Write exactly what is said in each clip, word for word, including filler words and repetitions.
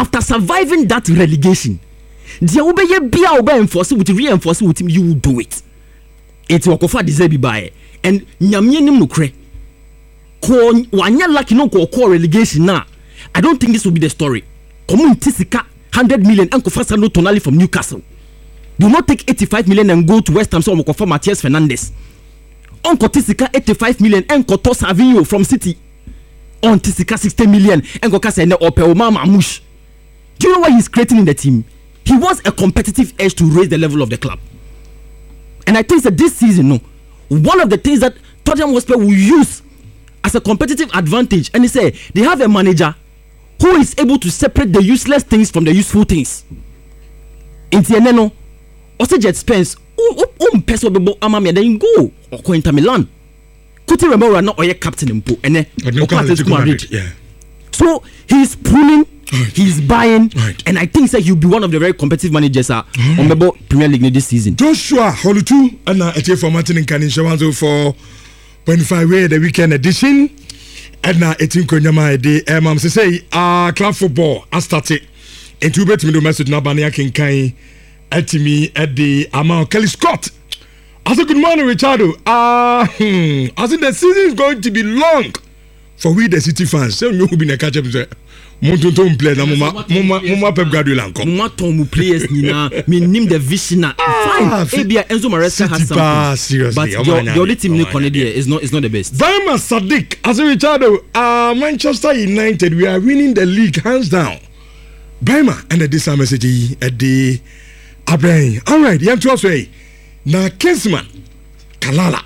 after surviving that relegation, the obeye bia obe enforce with reinforce with him, you will do it. It's wakofa deserve by and nyamye nim no kre. Ko wanya lucky no ko ko relegation na. I don't think this will be the story. Community sika one hundred million and Kofa no Tonali from Newcastle. Do not take eighty-five million and go to West Ham so Kofa Matthias Fernandes. Uncle Tisika eighty-five million and Koto Savinho from City. On Tisika sixty million and Kokasa ne Opeoma Mamush. Do you know what he's creating in the team? He wants a competitive edge to raise the level of the club. And I think that this season, no, one of the things that Tottenham Hotspur will use as a competitive advantage, and he say they have a manager who is able to separate the useless things from the useful things. In Tieneno, also Jet Spence, um, peso bebo amami, then go or Inter Milan. Couldn't remember not or captain in Po and then yeah. So he's pulling, right. he's buying, right. and I think that he'll be one of the very competitive managers uh, mm-hmm. on the Premier League this season. Joshua Holutu and uh, a for Martin and Canin Shawanzo for twenty-five way the weekend edition. And now eighteen Konyama de um say uh club football I started into bet me do message na bania kinkai at me at the amount Kelly Scott. I said good morning Richardo. Ah uh, hmm. I said the season is going to be long for we the City fans. So you be na catch up say Monton play na mama mama mama Pep Guardiola nko. Mama tomu players ni na me nim the vision na fine. Ebia Enzo Maresca has something. But your, the only team in Canada is not is not the best. Vaima Sadiq as a Richardo, uh Manchester United we are winning the league hands down. Vaima and the this message at the Abraham. All right, you have to say na Kinsman Kalala.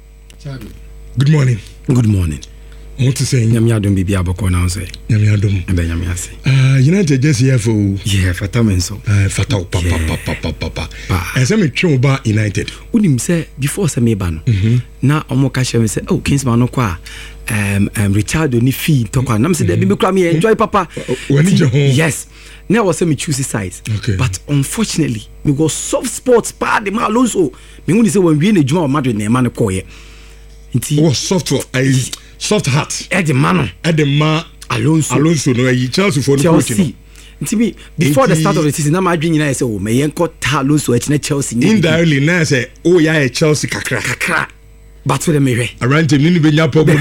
Good morning. Good morning. What to say? Nyamiadum bibi aboko na say. Nyamiadum. Ebe nyamiase. Ah, United just here for. Yeah, fatamenso. Ah, fatal papa papa papa papa. Eh, say me twe ba United. Unim say before say me ba no. Mhm. Na omo ka share me say, "Oh, Kingsman no kwa um um Richard ni fee to kwa." Na me say, "Dey be kra me enjoy papa." When you home. Yes. Now was say me choose size. Okay. But unfortunately, me go soft sports pa de ma Alonso. Me won say when we na juma o Madrid na e ma no koye. Nti oh soft I soft heart. Eddie Mano. Eddie Ma Alonso. Alonso no yi Chelsea for no coach no. Nti before the start of the season na ma adwin nyina say oh me yenko ta Alonso e chine Chelsea. Indirectly na say oh ya e Chelsea kakra kakra. But for the mere. Around him ni be nya problem.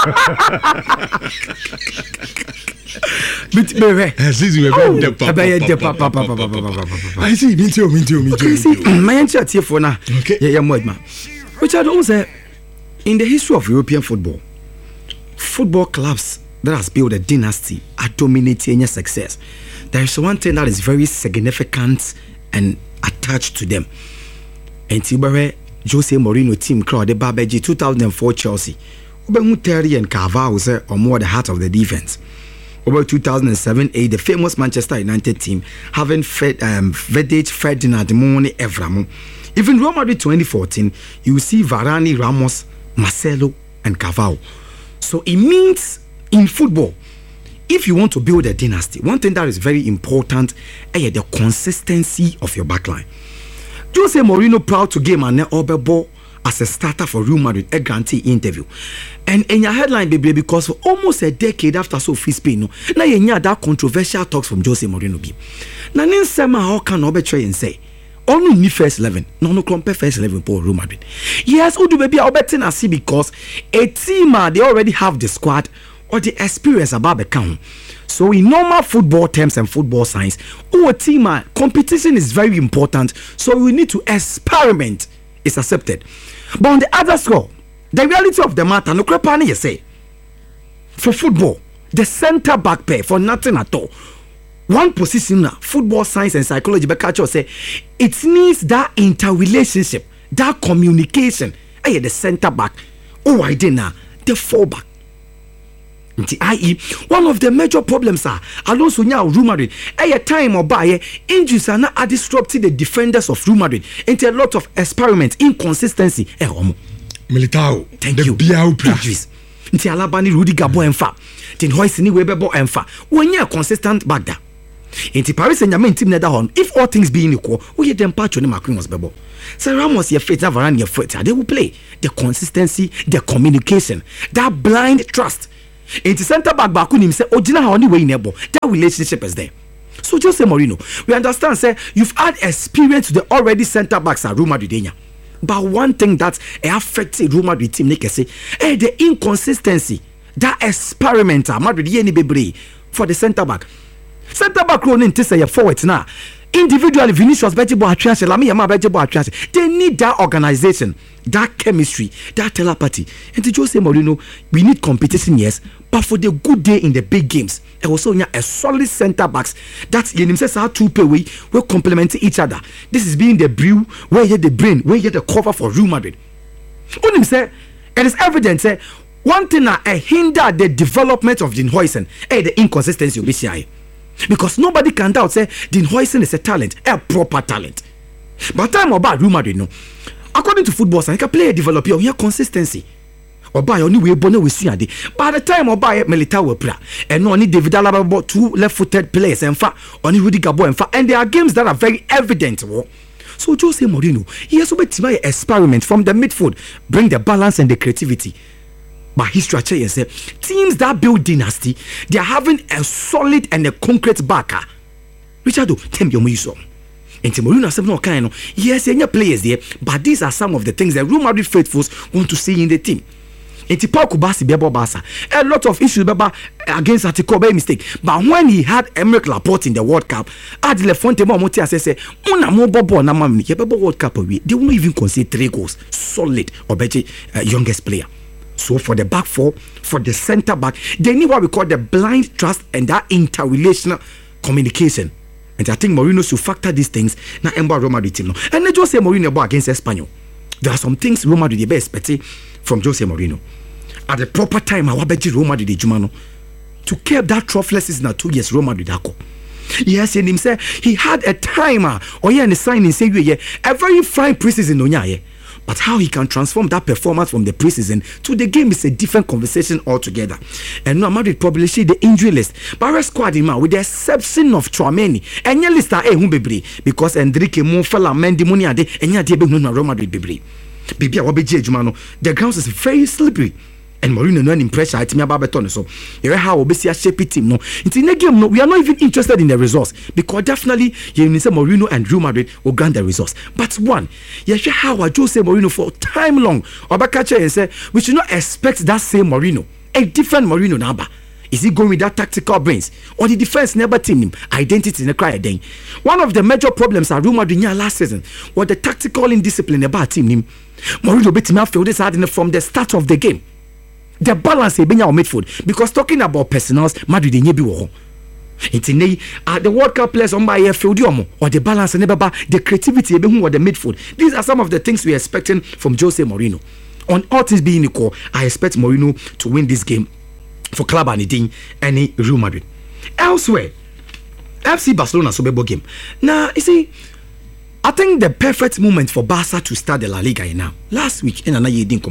But mere. Season we be the papa. Papa papa papa. I see me too me too me too. My entire tie for na. Okay. Yeah yeah mo. Which I don't say in the history of European football, football clubs that has built a dynasty are dominating their success. There is one thing that is very significant and attached to them. And Tibere Jose Mourinho team crowd the Babeji two thousand four Chelsea. Obengu Terry and Carvalho say or more the heart of the defense. Over two thousand seven eight, the famous Manchester United team having Fed, um, Vedage, Ferdinand, Mone, Evramu. Even Real Madrid twenty fourteen, you see Varane, Ramos, Marcelo and Carvalho. So it means in football, if you want to build a dynasty, one thing that is very important is the consistency of your backline. Jose Mourinho proud to game and Obebo as a starter for Real Madrid, a guarantee interview. And in your headline, baby, because for almost a decade after Sophie Spain, now you hear that controversial talks from Jose Mourinho. Now, in summer, how can Obe and say? Only ni first eleven, no no compare first eleven for Real Madrid. Yes, Udu baby, I'll bet I see because a team uh, they already have the squad or the experience about the count. So in normal football terms and football science, our team uh, competition is very important. So we need to experiment. It's accepted. But on the other score, the reality of the matter, no crapani you say for football, the center back pair for nothing at all. One position now, football science and psychology, but culture say it needs that interrelationship, that communication. Hey, the center back, oh, I did now, the full back. that is, one of the major problems are Alonso now Real Madrid. At a time or by injuries are now disrupting the defenders of Real Madrid into a lot of experiments, inconsistency. Militao, thank the you. Injuries. Nti Alabani Rudy Gabo enfa. Tin Hoyce ni Webebo enfa. When you are consistent back there. Inti Paris Saint-Germain team nether on. If all things being equal, we get them patch on the Macron was bebo. So Ramos your fit, Varane your fit. They will play the consistency, the communication, that blind trust. Inti center back back him say, "Oh, Gina, only way in that relationship is there." So Jose Mourinho, we understand, say you've had experience with the already centre backs at Real Madrid. But one thing that affects the Real Madrid team, like I say, eh, the inconsistency, that experimenter, Madrid yeni bebre for the centre back. Centre back role in say forward now. Individually, Vinicius Bejebo Atrianse, Lami Yama Bejebo Atrianse, they need that organization, that chemistry, that telepathy. And to Jose Mourinho, we need competition, yes, but for the good day in the big games, and also a solid centre backs that you says how two pay we will complement each other. This is being the brew where you the brain, where you the cover for Real Madrid. When say it is evident, say one thing that uh, hinder the development of Dean Huijsen, eh, the inconsistency of B C I. Because nobody can doubt say Dean Huijsen is a talent, a proper talent. But time about Real Madrid, no. According to football science, you can play a developer, you have consistency. Or buy only way bonnet with Suande. By the time or buy Militao will play, and only David Alaba bought two left-footed players, and fa only Rudy Gabo and fa, and there are games that are very evident. So Jose Mourinho, he has to make an experiment from the midfield, bring the balance and the creativity. But his strategy is teams that build dynasty, they are having a solid and a concrete backer. Richardo, tell me your music. And Mourinho has no kind of yes, any players there, but these are some of the things that Real Madrid faithfuls want to see in the team. And Paul Kubasi Bebo Basa, a lot of issues against Atletico by mistake. But when he had Emerick Laporte in the World Cup, Adile Fonte Momotia says, "Una mo bobo na mamni ke Bebo World Cup we they won't even concede three goals. Solid Obeje, uh, youngest player." So for the back four, for the centre back, they need what we call the blind trust and that interrelational communication. And I think Mourinho should factor these things. Now, Emba Real Madrid team, no. And not just say Mourinho about against Espanyol. There are some things Real Madrid be expecting from Jose Mourinho. At the proper time, I want to Real Madrid Jumano to keep that trophyless season two years. Real Madrid Dako. Yes, and him say he had a timer or yeah, and a sign in say yeah, a very fine preseason on yeah. But how he can transform that performance from the preseason to the game is a different conversation altogether. And now Madrid probably see the injury list. But our squad in man with the exception of Tchouameni and your list are eh bebre because Enrique Monfala Mendy Muniade and ya debe no Real Madrid bebre. Baby awabeje jumano. The ground is very slippery. And Mourinho no impression I timi ababeton so. You how obesi a shape team no. In the game no, we are not even interested in the results because definitely you say Mourinho and Real Madrid will grant the results. But one, you see how Jose Mourinho for time long. Obakache and say we should not expect that same Mourinho, a different Mourinho number. Is he going with that tactical brains or the defense never team him identity in the cry then? One of the major problems at Real Madrid last season was the tactical indiscipline about team him. Mourinho beat him out this hard from the start of the game. The balance is being our midfield because talking about personals, Madrid in Yebi wo. It's at the World Cup players on my field or the balance and the creativity being the midfield. These are some of the things we are expecting from Jose Mourinho. On all things being equal, I expect Mourinho to win this game for Club Anidin and Real Madrid. Elsewhere, F C Barcelona Sobebo game. Now, you see, I think the perfect moment for Barca to start the La Liga now. Last week, in another year,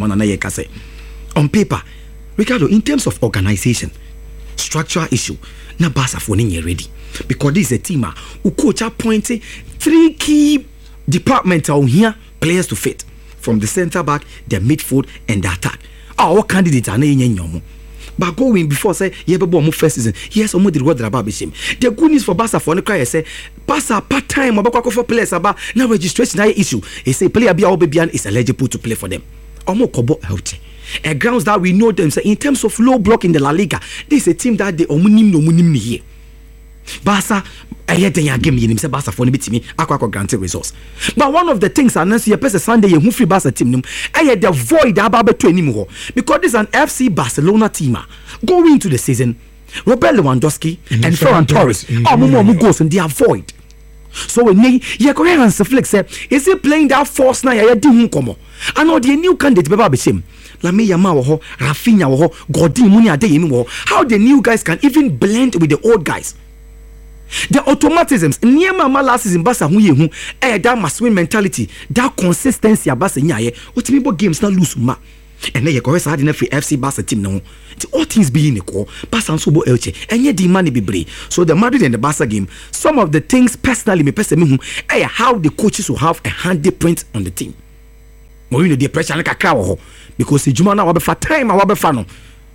on paper, Ricardo, in terms of organization, structural issue, na Barca for ninja ready because this is a team who coach appointed three key departments on here players to fit from the centre back, the midfield, and the attack. Our candidates are not. But going before say yeah, but more first season. Yes, almost the word about him. The good news for Barca for the cry say Barca part time about for players about now registration issue. He say player be all baby is eligible to play for them. Almost kobo healthy. A grounds that we know them say in terms of low block in the La Liga, this is a team that they omunim no munim here. Barca aye den ya game yin say Barca for no bitimi akwa granted results. But one of the things announce your person Sunday you free Barca team nim aye the void aba beto anim ho because this is an F C Barcelona team going into the season. Robert Lewandowski mm-hmm. and Ferran Torres oh mo mo goals and they avoid. So when ye ye go here and flex say is he playing that force na ya di hu komo and all the new candidate beba be shame Lami Yama wo Rafinha wo Godin Muni Adeyemi wo how the new guys can even blend with the old guys. The automatisms Niema ma last season Barca hu ye hu eh that must win mentality that consistency Barca nyaye otimibo games na lose ma and then you go hard in every F C Barca team no all things being equal Barca and Sobo Elche and yet the money be brave. So the Madrid and the Barca game some of the things personally me person me hu eh how the coaches will have a handprint on the team. Mourinho the pressure like a cow because the Juma na wabefa time wabefa no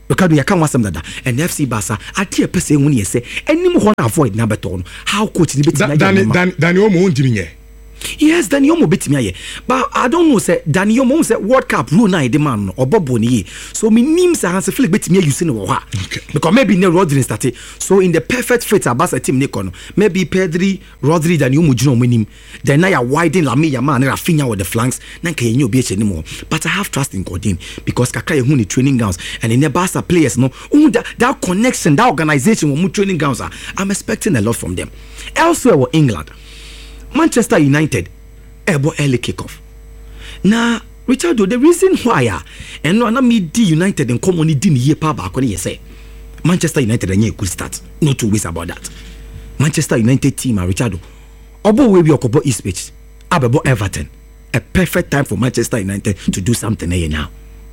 Ricardo ya kan wasam dada and F C Barca ati e pese hu ne yese enim ho na avoid na beto no how coach ni betimi Dan Dan Daniel Omo ntimi nye. Yes, Daniel Omo betimi aye. But I don't know say Daniel Omo say World Cup rule na de man no obobo ni. So me nim say Hans Felix betimi use no ha. Because maybe ne Rodri start. So in the perfect fit Barca team ne kono, maybe Pedri, Rodri, Daniel Omo jino mo nim. Then na ya widen Lamine Yamal na Rafinha with the flanks. Na kan yenye obi eche anymore. But I have trust in Godin because kakra hu ni training grounds and in the Barca players no, that, that connection, that organization with training grounds. I'm expecting a lot from them. Elsewhere with England, Manchester United ebo early kickoff. Now, Richard, the reason why ah, and no na me di United in common di ni ye pa ba ko ne say Manchester United anya could start. No two ways about that. Manchester United team ah Richard. Obo we be okobo East Pitch. Abebo Everton. A perfect time for Manchester United to do something here now.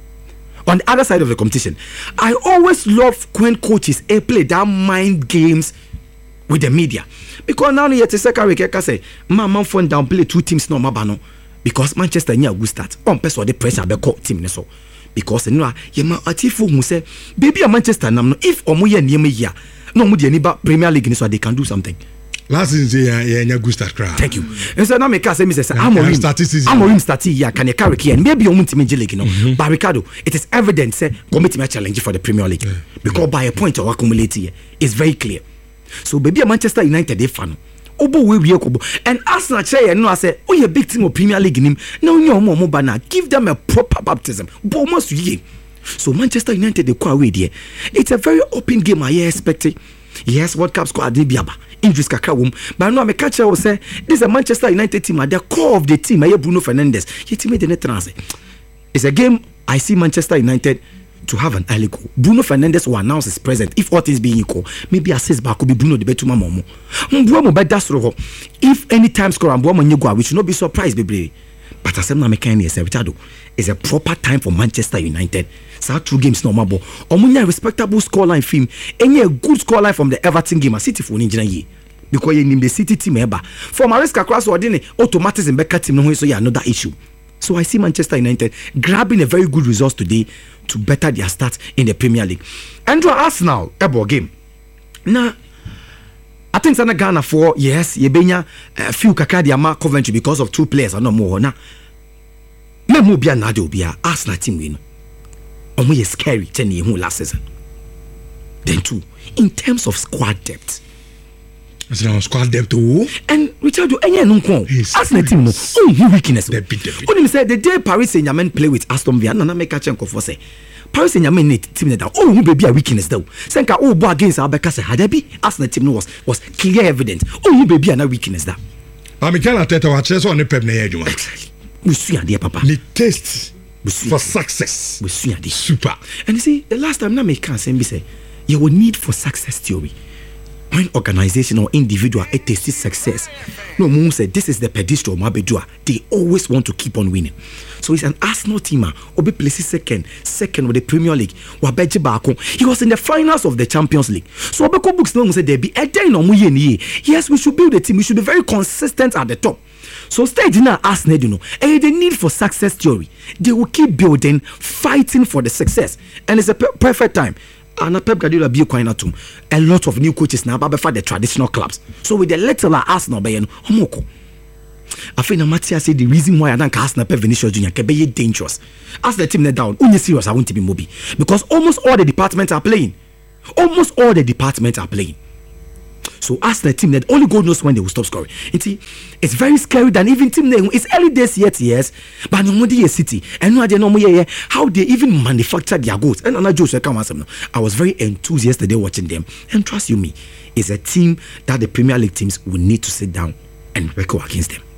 On the other side of the competition, I always love when coaches eh, play that mind games with the media. Because now you say Kaka say, "Man, man, phone down play two teams no mabano." Because Manchester nya good start. On person the pressure be call team so. Because you know, ye man atifu who say, "Baby, Manchester nam no if omo ye niam here, no mo de ni ba Premier League so they can do something." Last season yeah nya good start crowd. Thank you. And so now me can say me say Amorim Amorim start here can you carry here maybe omo team league no. Mm-hmm. But Ricardo, it is evident say committee challenge for the Premier League. Yeah. Because yeah. by a point of accumulate here is very clear. So baby Manchester United they fan. Obo we we kobo and Arsenal chair no say oh you big team of Premier League nim na onye omo omo bana give them a proper baptism. But must ye. So Manchester United they go away there. It's a very open game I expect. Yes, World Cup squad dey biaba. Injuries kakra wom. But no me catch will say this is a Manchester United team at the core of the team. Aye Bruno Fernandes. He team made the trans. It's a game I see Manchester United to have an early goal. Bruno Fernandes will announce his presence. If all things being equal, maybe assist back could be Bruno the betuma momo. Mbuamo be dasro. If any time score and Mbuamo nyegwa, we should not be surprised, baby. But as I'm not making any Richard, it's a proper time for Manchester United. So two games no mabo. Omunya respectable scoreline film. Any a good scoreline from the Everton game. A City for Ninja ye. Because you name the City team ever. For Maresca cross or didn't automatism back team no so yeah another issue. So I see Manchester United grabbing a very good result today to better their start in the Premier League. Andrew Arsenal ebo game. Now I think Sana Ghana for yes, Yebenya a few kakadi ama Coventry because of two players or no more. Now me mo bia na de obia Arsenal team win. Omo ye scary ten year last season. Then two, in terms of squad depth. It's now squad depth too. And Richard, any no kon. Arsenal team no. Oh, weakness. When say the day Paris Saint-Germain play with Aston Villa, na na make catch enko for say. Paris Saint-Germain need team that. Oh, who baby a weakness though. Senka oh bo against Abeka say had be Arsenal team no was was clear evident. Oh, who baby a weakness that. But Mikel Arteta wa chese on pep na yeduma. We see there papa. The taste for success. We see there. Super. And you see the last time na make can say me say you will need for success theory. When organization or individual a tasted success, no moon said this is the pedestal Mabedua. They always want to keep on winning. So it's an Arsenal team. Obi places second, second with the Premier League. Wabeji Bako. He was in the finals of the Champions League. So Obeko books no say there be a day no muye. Yes, we should build a team. We should be very consistent at the top. So stage in Arsenal, you know, and the need for success theory. They will keep building, fighting for the success, and it's a per- perfect time. And Pep Guardiola be quite atum. A lot of new coaches now, but for the traditional clubs. So with the little Arsenal, be no omoko. I think Matia said the reason why I don't Arsenal Pep Vinicius Junior can be dangerous. As the team net down, only serious I want to be mobi because almost all the departments are playing. Almost all the departments are playing. So ask the team that only God knows when they will stop scoring. It's, it's very scary than even team name. It's early days yet, yes. But no more city. And no idea no more how they even manufacture their goals. And another Joe I was very enthused yesterday watching them. And trust you me, it's a team that the Premier League teams will need to sit down and work against them.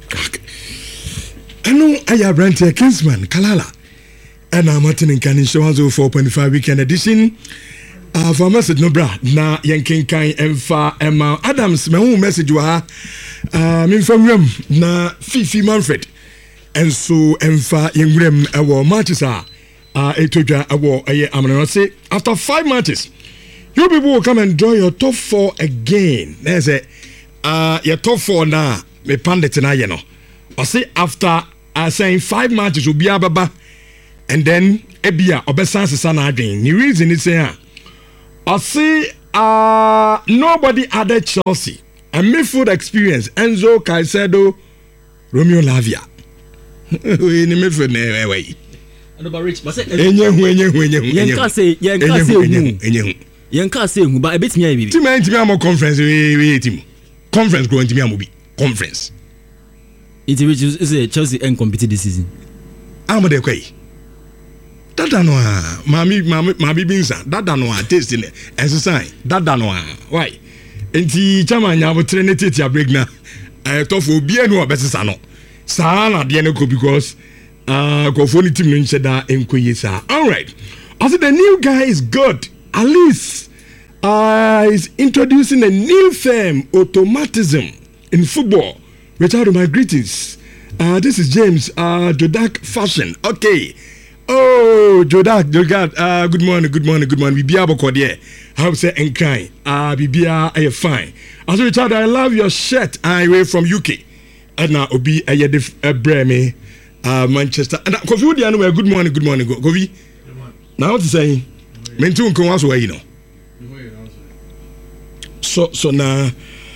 I know I have Brent Kingsman, Kalala. And I'm Martin in Canin Show four point five weekend edition. Uh, for message no bra na yankin kan emfa Emma Adams me hu message wa uh me from rem na Fifi Manfred enso emfa yengrem ewo matches a uh etodwa ewo eye amano say after five matches you people will come and draw your top four again. There's a uh your top four na me pandit na ye no. I say after uh, saying five matches will be ababa and then ebia obesan sesa na adwen. The reason is say I see uh nobody added Chelsea. A midfield experience Enzo Caicedo, Romeo Lavia. We ni midfield na way. And about Rich, but say enye hu enye hu enye hu. Yen ka say yen ka say hu. Enye hu. Yen ka say hu but e betimi ayi bibi. Team enti am conference we we team. Conference go enti am bi. Conference. It Rich is Chelsea ain't compete this season. Am de kwai. Dada no a mami mami mami binsa. Dada no a taste ne. Enso sign. Dada no a. Why? Enti chama nya bo train tete a break na. Eh tofo obi enu obesesa no. Sa na de ne ko because uh go for team no ncheda enkoye sa. All right. Also the new guy is good. At least uh is introducing a new term, automatism in football. Richard, my greetings. Uh this is James uh Jodak Fashion. Okay. Oh, Jodak, Jodak, uh, good morning, good morning, good morning. Bibia Bokode. How say enkai? Ah, Bibia, I fine. Also, Richard, I love your shirt. I way from U K. And now Obi aye de Breme, uh, Manchester. And Kofi Udi anu good morning, good morning, Kofi. Now what you saying? Men too nko waso you know. So so now,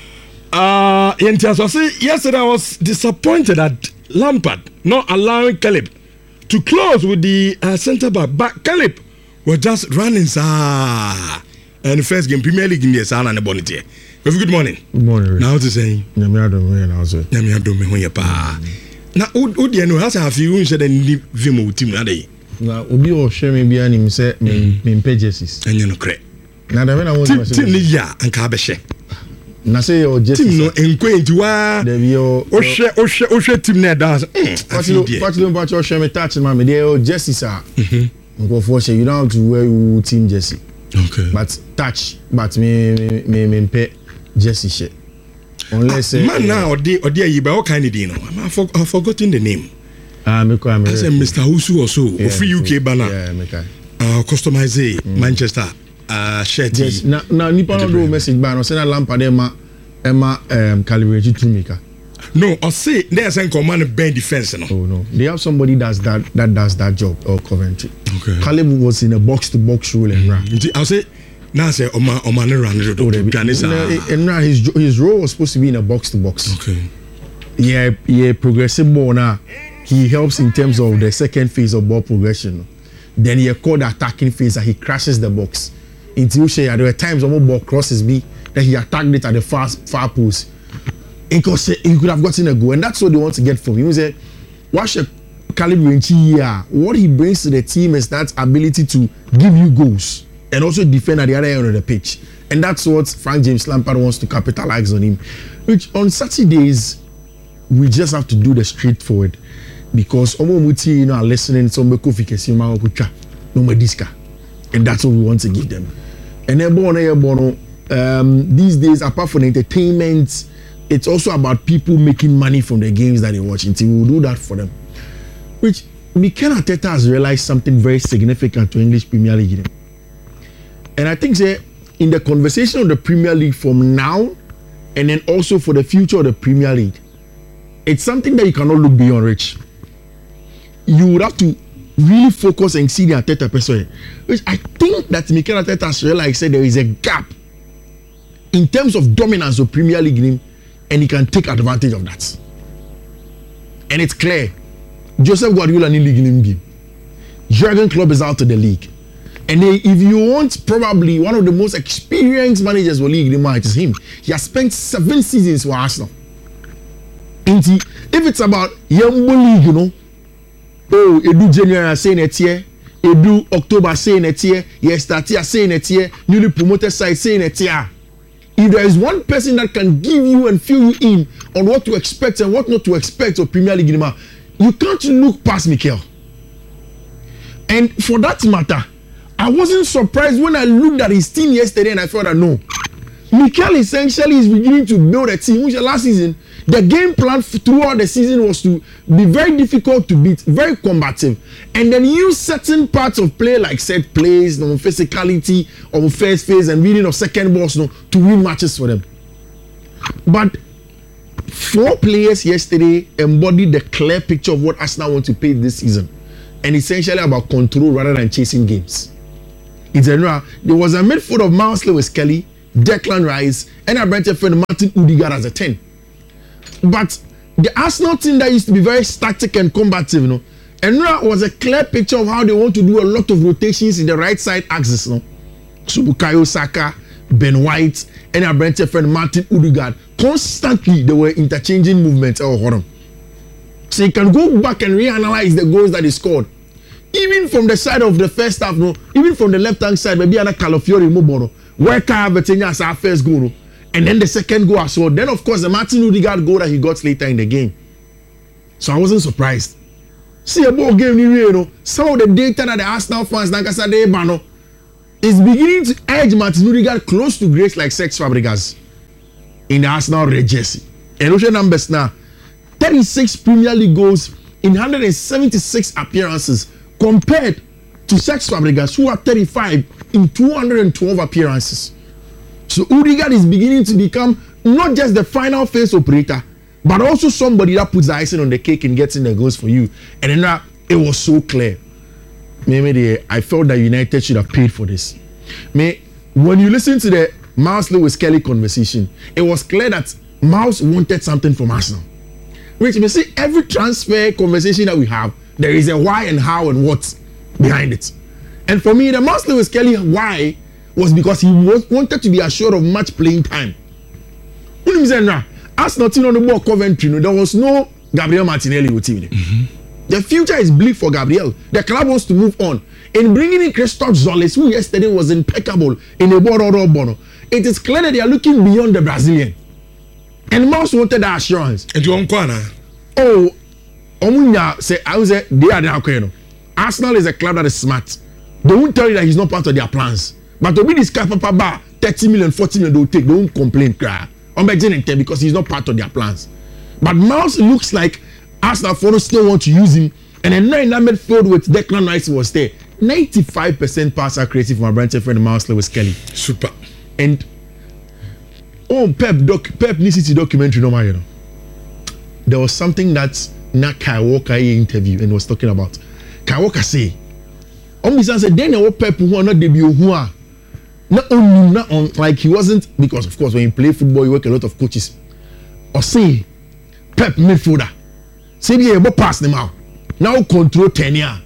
uh, in terms of say yesterday I was disappointed at Lampard not allowing Caleb to close with the uh, centre back, but Caleb was just running, sir. And the first game, Premier League in the Sana and the Bonnet. Good morning. Good morning. Now to say, Yamiado me and also. Yamiado me when you pa. Now, who do you know? Has a few said and leave Vimo team that day. Now, Obi or share me behind him say me me pages. And you know, correct. Now, the man I want to say, Tim Nia and Kabeshe. Na say your just team no enquaint wa there be your ohwe ohwe ohwe team na dance mm what you about your share me touch man me there jersey sir mhm go for share you don't have to wear your team jersey okay but touch but me me me pay jersey share unless uh, man now odi odi ayi ba what kind of name I for I forgotten the name ah me ko am I say Mister Usu also of free U K banner yeah me kai uh customize mm. Manchester uh shirt yes na na nipa no do message ba no say na Lampard ema ema um calibrate to maker no or say there's a command band defense no oh no they have somebody that's that that does that job or Coventry okay Caleb was in a box to box role and run I say now say Oma Oma ne run and his his role was supposed to be in a box to box okay yeah yeah progressive ball now he helps in terms of the second phase of ball progression then he called the attacking phase and he crashes the box until say there were times when ball crosses me that he attacked it at the far far post. Because he could have gotten a goal, and that's what they want to get from him. He said, "Watch a caliber in here. What he brings to the team is that ability to give you goals and also defend at the other end of the pitch, and that's what Frank James Lampard wants to capitalize on him. Which on Saturdays we just have to do the straightforward because Omomuti, you know, are listening to no Mediska, and that's what we want to give them. And then born Um, these days, apart from entertainment, it's also about people making money from the games that they watch. And we will do that for them. Which Mikel Arteta has realized something very significant to English Premier League. And I think say, in the conversation of the Premier League from now, and then also for the future of the Premier League, it's something that you cannot look beyond, Rich. You would have to really focus and see the Arteta person. Which I think that Mikel Arteta has realized said there is a gap in terms of dominance of Premier League game, and he can take advantage of that. And it's clear, Joseph Guardiola in league game. Jurgen Klopp is out of the league, and then if you want probably one of the most experienced managers for league, it is him. He has spent seven seasons for Arsenal. And he, if it's about young league, you know, oh, Edu January saying it here, Edu October saying it here, yes, start here saying it here, newly promoted side saying it here. If there is one person that can give you and fill you in on what to expect and what not to expect of Premier League, you can't look past Mikel. And for that matter, I wasn't surprised when I looked at his team yesterday and I thought that no, Mikel essentially is beginning to build a team, which last season, the game plan throughout the season was to be very difficult to beat, very combative, and then use certain parts of play like set plays, no physicality, or first phase and reading of second balls, no, to win matches for them. But four players yesterday embodied the clear picture of what Arsenal want to play this season. and essentially about control rather than chasing games. In general, there was a midfield of Miles Lewis Kelly, Declan Rice, and a Brentford friend Martin Odegaard as a ten. But the Arsenal team that used to be very static and combative, you know, and now was a clear picture of how they want to do a lot of rotations in the right side axis. You know? So Bukayo Saka, Ben White, and a Brentford friend Martin Odegaard, constantly they were interchanging movements. Oh, hold on. So you can go back and reanalyze the goals that they scored. Even from the side of the first half, no, even from the left hand side, maybe another Calafiori Moboro, where Carvatenia as our first goal, no? And then the second goal as well. Then, of course, the Martin Odegaard goal that he got later in the game. So I wasn't surprised. See a ball game, you know, some of the data that the Arsenal fans, like I said, is beginning to edge Martin Odegaard close to grace like Sex Fabregas in the Arsenal red jersey. And look at numbers now. thirty-six Premier League goals in one hundred seventy-six appearances compared to Sex Fabregas, who are thirty-five in two hundred twelve appearances. So Odegaard is beginning to become not just the final phase operator, but also somebody that puts the icing on the cake and gets in the goals for you. And then uh, it was so clear. Maybe I felt that United should have paid for this. May when you listen to the Miles Lewis Kelly conversation, it was clear that Miles wanted something from Arsenal. Which you see, every transfer conversation that we have, there is a why and how and what behind it. And for me, the Miles Lewis Kelly why was because he was, wanted to be assured of much playing time. When he said, "Nah, Arsenal team on the ball Coventry, no, there was no Gabriel Martinelli with him." Mm-hmm. The future is bleak for Gabriel. The club wants to move on. In bringing in Christophe Zolis, who yesterday was impeccable in the ball or bono, it is clear that they are looking beyond the Brazilian. And Miles wanted that assurance. And you want Kwana? Oh, Omunya say I was they are now Kweno. Arsenal is a club that is smart. They won't tell you that he's not part of their plans. But to be this guy Papa Bar, thirty million, forty million, they'll take, they won't complain, cry. Because he's not part of their plans. But Miles looks like Arsenal fans still want to use him. And then now in that midfield with Declan Rice was there. ninety-five percent pass accuracy from my Brentford friend Miles Lewis Kelly. Super. And oh, Pep doc, Pep needs to documentary no you know. There was something that Nat Kai Walker interview and was talking about. Kai Walker say, Omnisan said, then what Pep who are not debut who are not only not on like he wasn't because of course when you play football you work a lot of coaches. Or say Pep midfielder. Say be able pass them out. Now control ten year.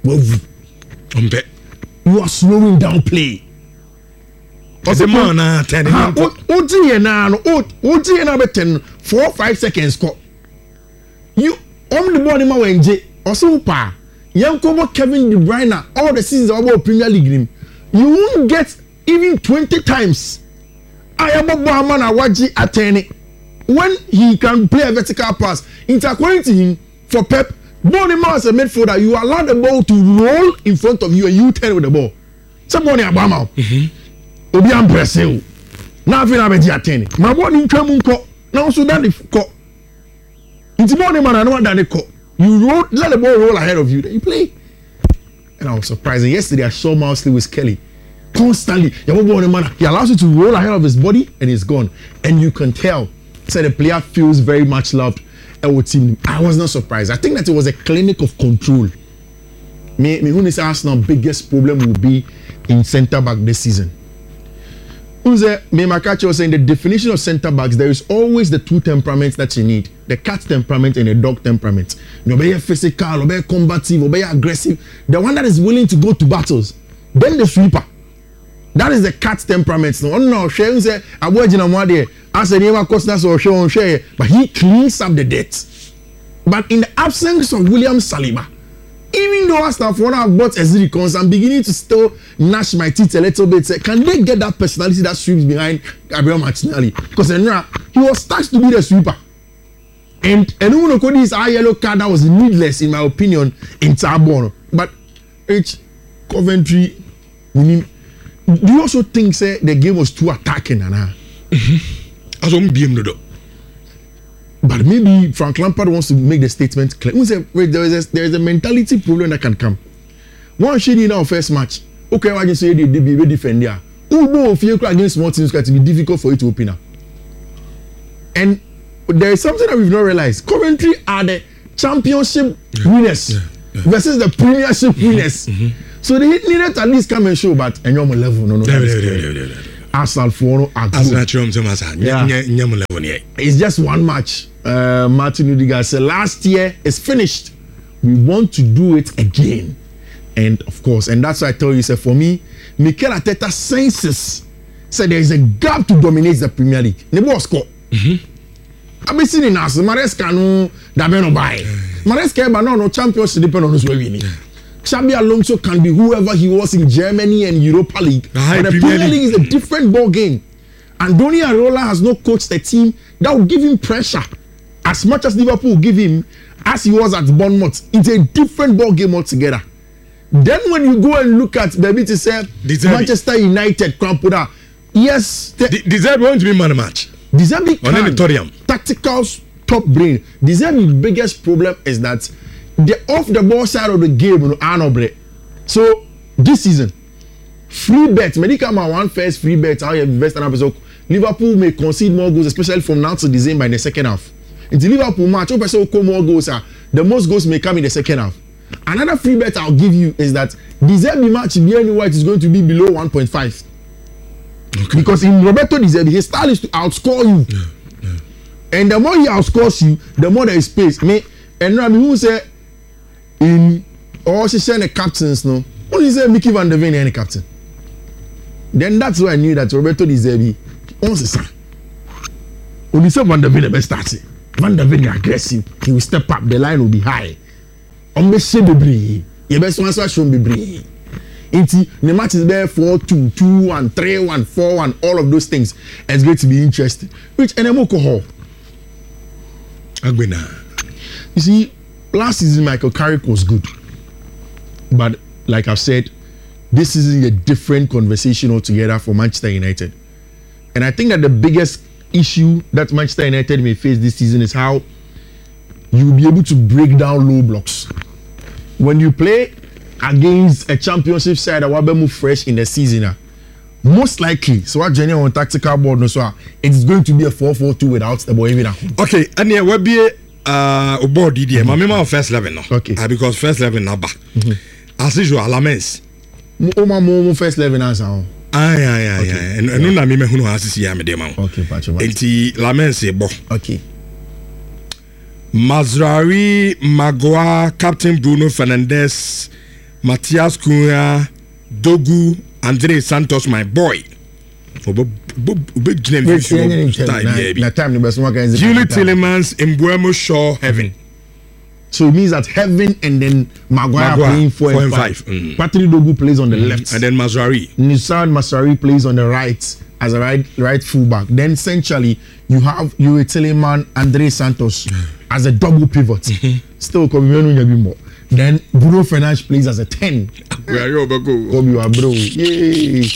You are slowing down play. What's the man uh, ten? What do you now? What do you now? Ten four five seconds score. You on the ball ma wenje. Also pa. Yankobo Kevin De Bruyne all the seasons about Premier League game. You won't get even twenty times. I am a man awaji atene. When he can play a vertical pass, it's according to him for Pep. Bonima as a midfielder, you allow the ball to roll in front of you and you turn with the ball. Somebody Obama. Obi am Brazil. Now I feel I'm a ten. My body in Tramunko. Now so that if co. It's morning man, I know that they call. You roll, let the ball roll ahead of you, then you play. And I was surprised. And yesterday I saw Miles Lewis Kelly constantly. He allows you to roll ahead of his body and he's gone. And you can tell. So the player feels very much loved. I was not surprised. I think that it was a clinic of control. Me, me who is Arsenal's biggest problem will be in centre back this season. Who's there? Me Makachi was saying the definition of centre backs, there is always the two temperaments that you need: the cat temperament and the dog temperament. You be physical, you be combative, you be aggressive. The one that is willing to go to battles. Then the sweeper. That is the cat temperament. No, no, she say I watch in a there. I said he cost us or show on share, but he cleans up the debt. But in the absence of William Saliba, even though Arsenal for now have bought Ezri, I'm beginning to still gnash my teeth a little bit. Say, can they get that personality that sweeps behind Gabriel Martinelli? Because he was tasked to be the sweeper. And and this eye yellow card that was needless in my opinion in Tarbon. But H Coventry, we need. Do you also think say the game was too attacking, Nana? As I'm being no. But maybe Frank Lampard wants to make the statement clear. Say, wait, there is a, there is a mentality problem that can come. One shade in our first match. Okay, I just say they be defend there. Who know if you against small teams, it's going to be difficult for you to open up. And there is something that we've not realized. Coventry are the championship yeah. winners. Yeah. versus the Premiership winners. So they needed to at least come and show, but and your level, no, no, Arsenal for are good. Yeah. It's just one match. Uh, Martin Odegaard said last year is finished. We want to do it again, and of course, and that's why I tell you, say for me, Mikel Arteta senses said there is a gap to dominate the Premier League. Nebo score. I've been seeing us. Maresca no dabeno buy. Maresca but no no championship depend on who's winning. Xabi Alonso can be whoever he was in Germany and Europa League. But the Premier League is a different ball game. Andoni Areola has not coached a team that will give him pressure as much as Liverpool will give him as he was at Bournemouth. It's a different ball game altogether. Then when you go and look at maybe to say Manchester United, Crampoda, yes, Deserve going to be man match. Deserve can tactical top brain. Deserve's biggest problem is that the off the ball side of the game, you know, are so this season, free bet, medical man one first free bet, how you invest in episode. Liverpool may concede more goals, especially from now to December in the second half. In the Liverpool match, if person will more goals, uh, the most goals may come in the second half. Another free bet I'll give you is that De Zerbi match be anywhere is going to be below one point five. Okay. Because in Roberto De Zerbi, his style is to outscore you. Yeah, yeah. And the more he outscores you, the more there is space. Me, and I mean, who say in or she said the captains, no? Only say Mickey Van der Ven any captain. Then that's why I knew that Roberto De Zerbi owns the son. Only say Van der Ven the best starting. Van der Ven is aggressive. He will step up. The line will be high. On the same degree, your best one is shown be Inti the match is there four two, two one, three one, four one, all of those things. It's going to be interesting. Which enemo ko Agbena. You see, last season Michael Carrick was good, but like I've said, this is a different conversation altogether for Manchester United. And I think that the biggest issue that Manchester United may face this season is how you will be able to break down low blocks. When you play against a championship side that will move fresh in the season, uh, most likely, so what Jenny on tactical board, no, so it's going to be a four four two without the boy even. Okay, and yeah, we'll be uh board D D M. I remember first eleven now. Okay, uh, because first eleven now back. As usual, Lamens. Oh my mom, first eleven answer. Aye, aye, aye, aye. And no, na me me who has to see me dem. Okay, patch. Enti Lamens e bo. Okay. Mazraoui, Maguire, Captain Bruno Fernandes, Matthias Cunha, Dogu, Andre Santos, my boy. Julie Tillemans, Mbeumo, Shaw, Heaven. So it means that Heaven and then Maguire, Maguire playing four, four and five. five. Mm. Patrick Dogu plays on the mm. left. And then Mazraoui. Nissan Mazraoui plays on the right as a right right fullback. Then essentially you have Julie Tillemans, Andre Santos as a double pivot. Mm-hmm. Still coming more. Then Bruno Fernandes plays as a ten. Where you go? Come you bro. Yay.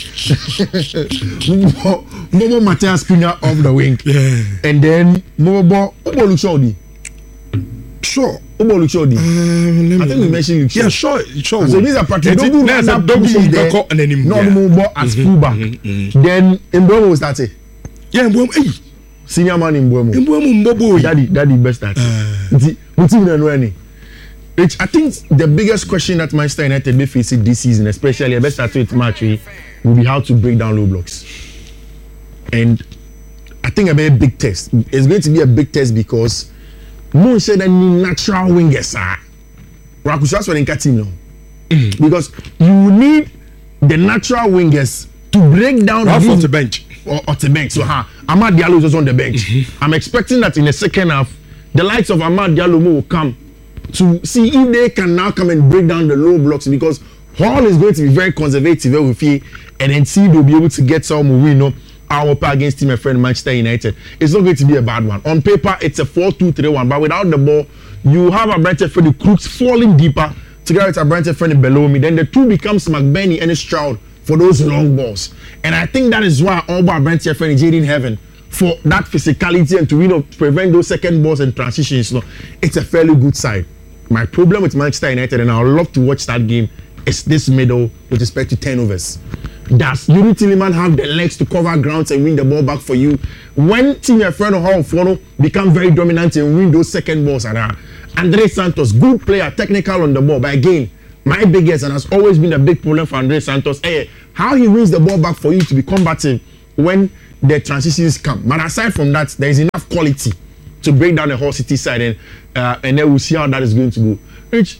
Momo Matthias Cunha off the wing. Yeah. And then Momo Obo Luchodi. Sure. Obo Luchodi. Uh, I think we mentioned Luchodi. Yeah, sure. Sure. So these are Patrick Dogu that pushes there. No Momo as fullback. Then Mbeumo will start it. Yeah, Mbeumo. Hey. Senior man in Mbeumo. Mbeumo Mbobo. Daddy, daddy best start. What's even know Which I think the biggest question that Manchester United may face this season, especially a best start with match, will be how to break down low blocks. And I think a very big test. It's going to be a big test because Moon said that natural wingers are Rakusha's when in team now. Because you need the natural wingers to break down Ralph on the bench. Or, or the bench. So ha, Amad Diallo is also on the bench. Mm-hmm. I'm expecting that in the second half, the likes of Amad Diallo will come to see if they can now come and break down the low blocks, because Hall is going to be very conservative with you, and then see they'll be able to get some win up our against team, my friend Manchester United. It's not going to be a bad one. On paper, it's a four two three one, but without the ball, you have a Brentford for the Crooks falling deeper together with a Brentford friend below me. Then the two becomes McBurney and Stroud for those long balls. And I think that is why all about Brentford friend is in heaven for that physicality and to, you know, prevent those second balls and transitions. You know, it's a fairly good side. My problem with Manchester United, and I would love to watch that game, is this middle with respect to turnovers. Does Julie Tillemans have the legs to cover grounds and win the ball back for you? When Team Efreno Hall Fono become very dominant and win those second balls, and I, Andre Santos, good player, technical on the ball, but again, my biggest and has always been a big problem for Andre Santos, eh, how he wins the ball back for you to be combative when the transitions come. But aside from that, there is enough quality to break down the whole City side, and uh, and then we'll see how that is going to go. Rich,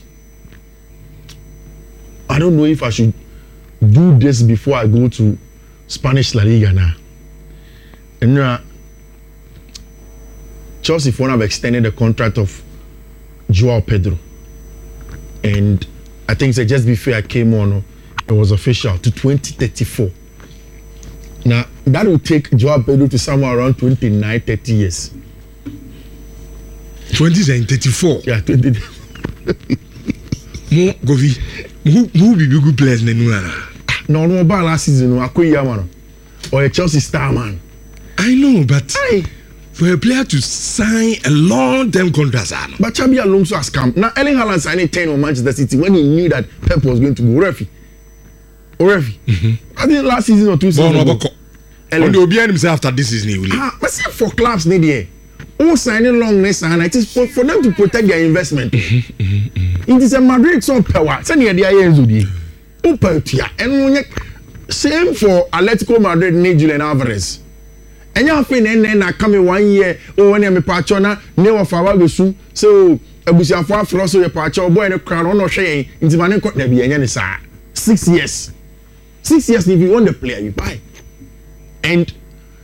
I don't know if I should do this before I go to Spanish La Liga now. And uh, Chelsea for now have extended the contract of Joao Pedro, and I think so just before I came on, it was official to twenty thirty-four. Now that will take Joao Pedro to somewhere around twenty-nine, thirty years. twenty thirty-four. Yeah, twenty. Mo Govi, who who be good players in the No, no, about last season, no, Akoya man, or a Chelsea star man. I know, but Aye. for a player to sign a long-term contract, But Xabi Alonso has come. Now, Erling Haaland signed ten on Manchester City when he knew that Pep was going to go. Referee. Referee. Mm-hmm. I think last season or two seasons ago. On the O B N himself after this season, he will. Ah, but see, for clubs, need here. All signing long next and it is for, for them to protect their investment. Mm-hmm, mm-hmm. It is a Madrid so power. Send the idea here, and same for Atletico Madrid, need Julian Alvarez. And you have been and I come in one year, oh, when I'm a patchona, never of our gosu, so a busia for philosophy, a patcho, boy, and a crown on no shame, into my name, there be any sir. Six years. Six years, if you want the player, you buy. And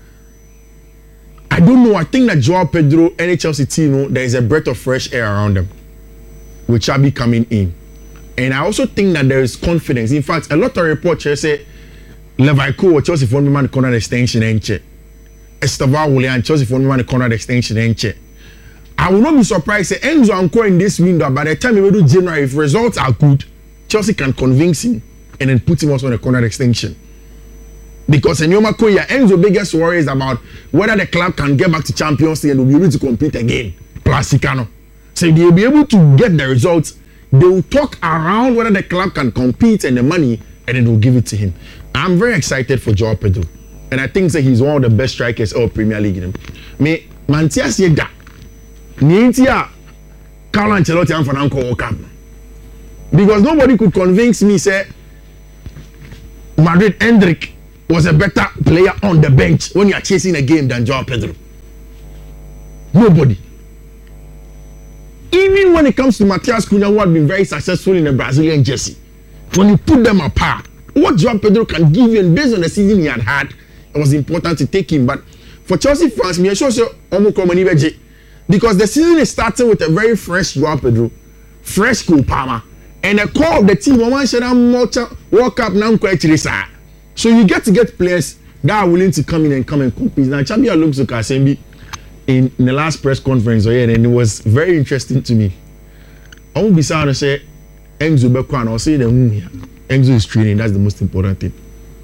I don't know, I think that Joao Pedro, N H L City, you know, there is a breath of fresh air around them, with Xabi coming in. And I also think that there is confidence. In fact, a lot of reports say Levico or Chelsea for me man corner extension and check. Estevao Willian Chelsea for me man corner extension and check. I will not be surprised if Enzo Anko in this window, by the time we do January, if results are good, Chelsea can convince him and then put him also on a corner extension. Because in Yoma Koya, Enzo's biggest worry is about whether the club can get back to Champions League and will be able to compete again. Classicano. So if they'll be able to get the results, they will talk around whether the club can compete and the money, and then they'll give it to him. I'm very excited for Joao Pedro, and I think that he's one of the best strikers of Premier League. Me, Mantias Yeda, Nintia, Carlo Ancelotti, and Fernando World Cup, because nobody could convince me say Madrid Hendrik was a better player on the bench when you are chasing a game than Joao Pedro. Nobody. Even when it comes to Matias Cunha, who had been very successful in the Brazilian jersey, when you put them apart, what Joao Pedro can give you, and based on the season he had had, it was important to take him. But for Chelsea fans, me sure say because the season is starting with a very fresh Joao Pedro, fresh Cole Palmer, and the core of the team, one should have World Cup now quite risa. So you get to get players that are willing to come in and come and compete. Now Xabi Alonso Kasembi in, in the last press conference, oh yeah, and it was very interesting to me. I won't be sad to say Enzo Bekwan, I'll say the Enzo is training, that's the most important thing.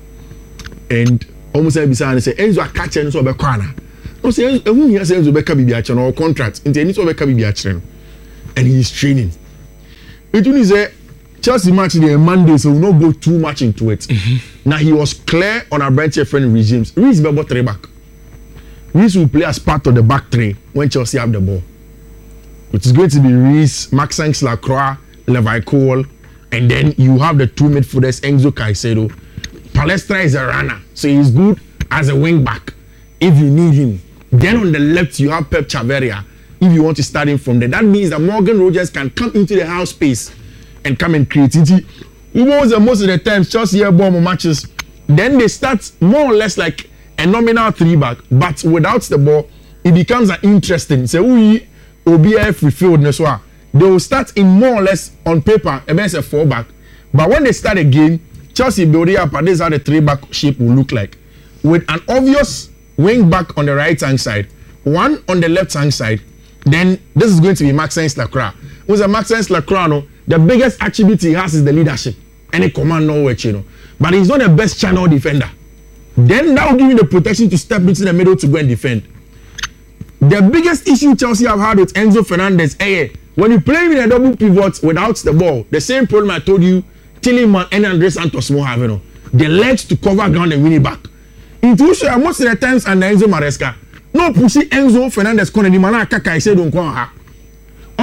And almost every time I say Enzo a catch Enzo Bekwan. I say Enzo Bekwan be a or contract into any sort of Bekwan be a and he is training. It is a Chelsea match the Monday, so we'll not go too much into it. Mm-hmm. Now he was clear on our bench friend regimes. Reece will three back. Reece will play as part of the back three when Chelsea have the ball. It is going to be Reece, Maxence Lacroix, Levi Cole, and then you have the two midfielders, Enzo Caicedo. Palestra is a runner, so he's good as a wing back if you need him. Then on the left you have Pep Chaveria if you want to start him from there. That means that Morgan Rogers can come into the half space and come and create it. Who was the most of the times Chelsea have ball matches, then they start more or less like a nominal three back, but without the ball, it becomes an interesting. So we O B F field Neswa. They will start in more or less on paper against a four back, but when they start a game, Chelsea building up, and this is how the three back shape will look like, with an obvious wing back on the right hand side, one on the left hand side. Then this is going to be Maxence Lacroix. Who's a Maxence Lacroix? No, the biggest attribute he has is the leadership. Any command no way, you know. But he's not the best channel defender. Then that will give you the protection to step into the middle to go and defend. The biggest issue Chelsea have had with Enzo Fernandez, eh, when you play with a double pivot without the ball, the same problem I told you, Tillman and Andre Santos more have, you know, the legs to cover ground and win it back. Into most of the times under Enzo Maresca, no pussy Enzo Fernandez corner the man kaka I said don't go ha.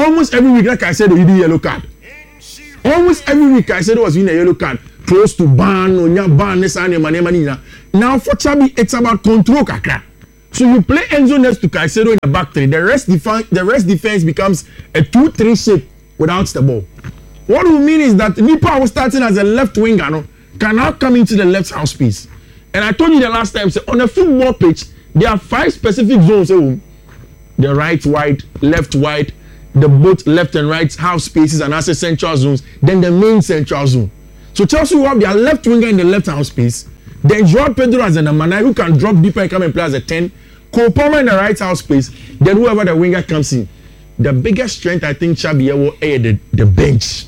almost every week, like I said, he did yellow card. Almost every week, I said it was in a yellow card. Close to ban, onya ban, this and the now for Chabi, it's about control, kakra. So you play Enzo next to Caicedo in the back three. The rest defense, the rest defense becomes a two three shape without the ball. What we mean is that Nipa was starting as a left winger, no, can now come into the left half space. And I told you the last time, so on a football pitch, there are five specific zones. So the right wide, left wide, the both left and right half spaces and as a central zones, then the main central zone. So Chelsea will have their left winger in the left half space. Then Joao Pedro as a number nine who can drop deeper and come and play as a ten. Cole Palmer in the right half space. Then whoever the winger comes in. The biggest strength I think Xabi will add the, the bench.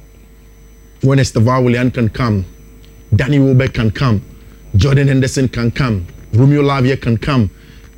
When Estevao Willian can come, Danny Welbeck can come, Jordan Henderson can come, Romeo Lavia can come,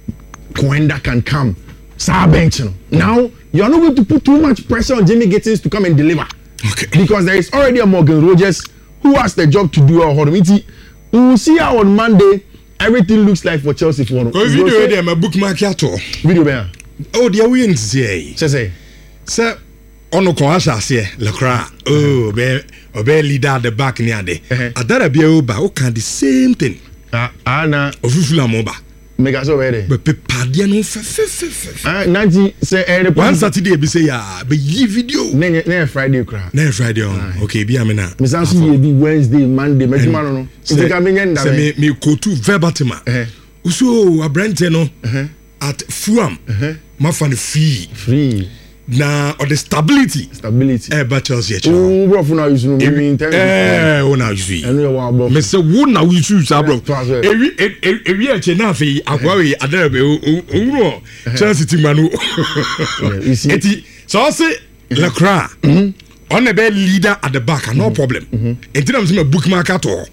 Coenda can come. Sir bench. Now you are not going to put too much pressure on Jamie Gittins to come and deliver. Okay. Because there is already a Morgan Rogers who has the job to do our Hormiti. We will see how on Monday everything looks like for Chelsea for one. Because video there, my bookmark at all. Video there. Oh, dear, we ain't say. Say, sir, ono ko asha se le kra. Oh, be obe leader at the back near there. Adara be oba, o can the same thing. Ah, ana. Ofufula moba. Mega so where? But padia no fe fe fe. Ah, Nanti say every one Saturday be say ya be yi video. Ne ne Friday kra. Ne Friday on. Okay, be amena. Me san so be Wednesday, Monday, me juma no no. Nti ka me nyenda. Say me me ko tu verbatim. Eh. Uso abrante no. Eh. At Fulham. Eh. Ma fan free. Free. Na or the stability. Stability. Eh, but Chelsea. Oh, bro, for now you know me in terms. Eh, oh now you see. I know what bro. Me say wo na you choose, bro. Ewi ewi e che na fe akwawe adarabe o Chelsea team manu. You see. Eti so say Lacra. On the best leader at the back, no problem. Enti na me bookmark at all.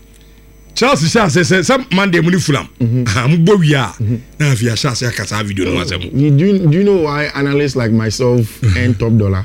Chelsea say say some Monday money Fulham. Am bo wi a na fi a chance akasa video no asem. You do you know why analysts like myself and Top Dollar?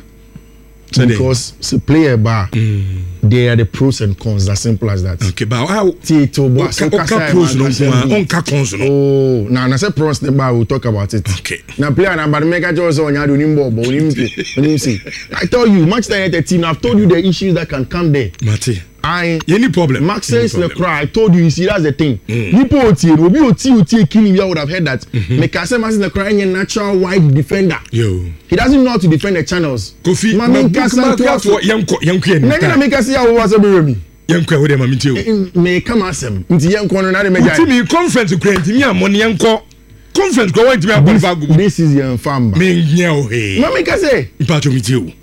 Because to play a bar, mm. they are the pros and cons. As simple as that. Okay, but how? Tito, but so pros no on ka cons no. Oh, now na say pros the bar we'll talk about it. Okay. Now player na but make just on ya do nimbo, but we see. I tell you, Manchester United team. I've told you the issues that can come there. Mate. I any problem. Max says the cry. I told you, you see that's the thing. People oti, Obi oti oti killing you. I would have heard that. Make I say Max the cry a natural wide defender. Yo. He doesn't know how to defend the channels. Kofi. Mami kasa to what yanko yanko yen. Nanya make us see how was a me. Yanko we dem mami tio. Me come asem. Nti yanko no na de me jai. Nti me conference kura nti me amoni yanko. Conference go want me abon go. This is your farm. Me nyao he. Mami kase. Ipa to me tio.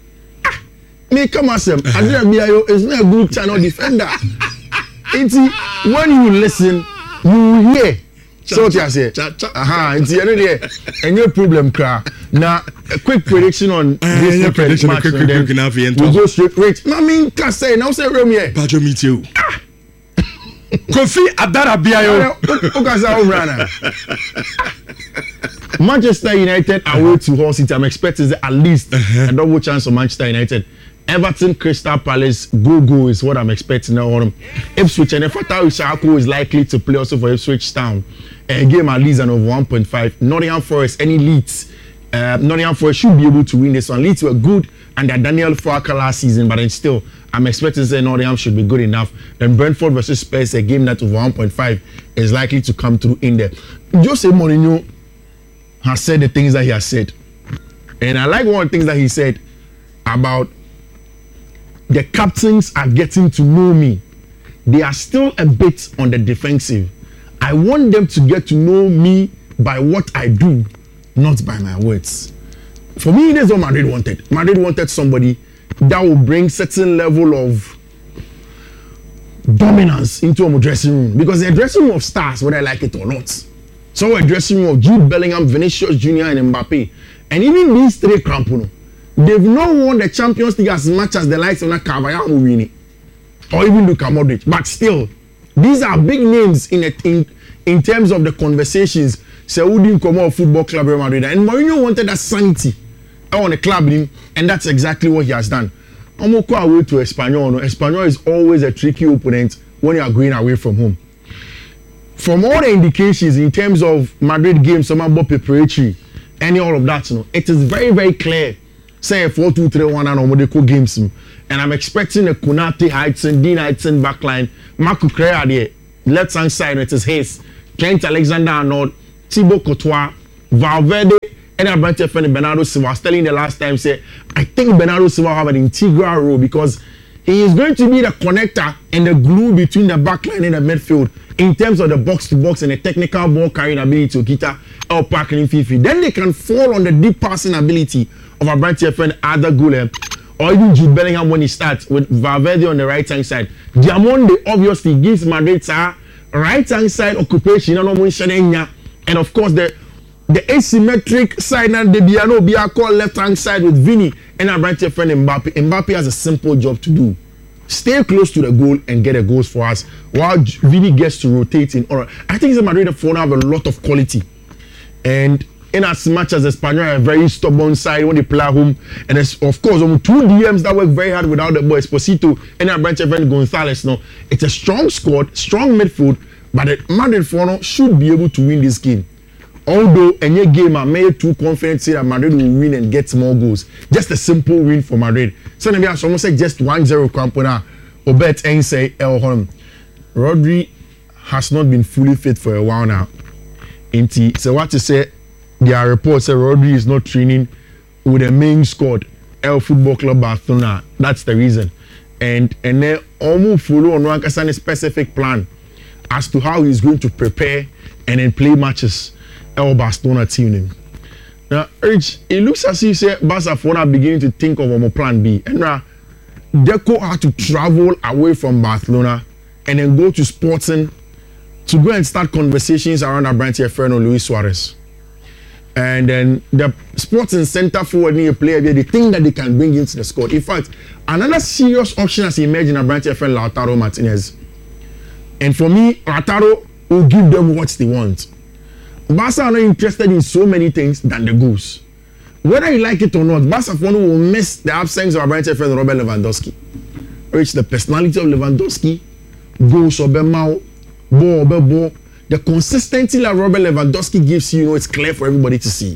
Me come asem. Adira Biayo is not a good channel defender. It's when you listen, you hear. So what you say? Aha, it's you know there. Any problem, cra. Now a quick prediction on this uh, prediction. Match, quick, quick, quick, quick, we go straight. Wait, I mean, can say now say Rome here. Pacho meet you. Kofi Adara Biayo. Okaza Obrana. Manchester United away to Hull City. I'm expecting at least uh-huh. a double chance of Manchester United. Everton, Crystal Palace, go go is what I'm expecting now. Ipswich and Fatah Ishako is likely to play also for Ipswich Town. A game at least an over one point five. Nottingham Forest, any Leeds. Uh, Nottingham Forest should be able to win this one. Leeds were good under Daniel Farke last season, but then still, I'm expecting to say Nottingham should be good enough. Then Brentford versus Spurs, a game that over one point five is likely to come through in there. Jose Mourinho has said the things that he has said. And I like one of the things that he said about the captains are getting to know me. They are still a bit on the defensive. I want them to get to know me by what I do, not by my words. For me, that's what Madrid wanted. Madrid wanted somebody that will bring certain level of dominance into a dressing room. Because the dressing room of stars, whether I like it or not. So a dressing room of Jude Bellingham, Vinicius Junior and Mbappe. And even these three crampono. They've not won the Champions League as much as the likes of Carvajal winning, or even Luka Modric. But still, these are big names in a, in in terms of the conversations. Saudi Como Football Club Real Madrid, and Mourinho wanted that sanity on the club, and that's exactly what he has done. Omoko away to Espanyol. Espanyol is always a tricky opponent when you are going away from home. From all the indications in terms of Madrid games, some about preparatory, any all of that, you know, it is very very clear say four two three one and Omodeko games. And I'm expecting a Konate Heitson, Dean Heitson backline, Marco Crea there, left hand side, it is his, Kent Alexander-Arnold, Thibaut Courtois, Valverde, and I brought your friend Bernardo Silva. I was telling the last time, say, I think Bernardo Silva have an integral role because he is going to be the connector and the glue between the backline and the midfield in terms of the box to box and the technical ball carrying ability to Kita or Parkin Fifi. Then they can fall on the deep passing ability of our branch friend Ada Gulem or even Jude Bellingham when he starts with Valverde on the right hand side. Diamonde obviously gives Madrid a right hand side occupation and of course the the asymmetric side and the Biano Bia call left hand side with Vini and our branch friend Mbappe. Mbappe has a simple job to do. Stay close to the goal and get the goals for us while Vini gets to rotate in order. I think the Madrid have a lot of quality. And in as much as Espanyol are a very stubborn side when they play at home, and there's of course um, two D Ms that work very hard without the boy Esposito and our branch friend Gonzalez. No, it's a strong squad, strong midfield, but the Madrid Fono should be able to win this game. Although any game I made too confident say that Madrid will win and get more goals. Just a simple win for Madrid. So maybe I should almost say just one zero Campona. Obet and say El Holm. Rodri has not been fully fit for a while now. Inti, so what to say? There are reports that Rodri is not training with the main squad, El Football Club Barcelona. That's the reason. And and then almost follow on one specific plan as to how he's going to prepare and then play matches. Our Barcelona team. Now, Rich, it looks as if say Barcelona are beginning to think of a plan B. And now, Deco had to travel away from Barcelona and then go to Sporting to go and start conversations around our branch here, Fernando Luis Suarez. And then the Sporting center forward near player, they think that they can bring into the squad. In fact, another serious option has emerged in our branch here, friend Lautaro Martinez. And for me, Lautaro will give them what they want. Barca are not interested in so many things than the goals. Whether you like it or not, Barca will miss the absence of our bright friend Robert Lewandowski. Which the personality of Lewandowski, goals, ball, ball, ball, the consistency that Robert Lewandowski gives you, you know, it's clear for everybody to see.